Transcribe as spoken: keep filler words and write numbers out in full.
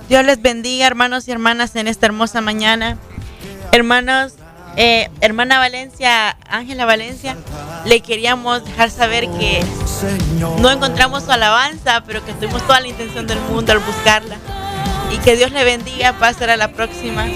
Dios les bendiga, hermanos y hermanas, en esta hermosa mañana. Hermanos, eh, hermana Valencia, Ángela Valencia, le queríamos dejar saber que no encontramos su alabanza, pero que tuvimos toda la intención del mundo al buscarla. Y que Dios le bendiga. Pase a la próxima.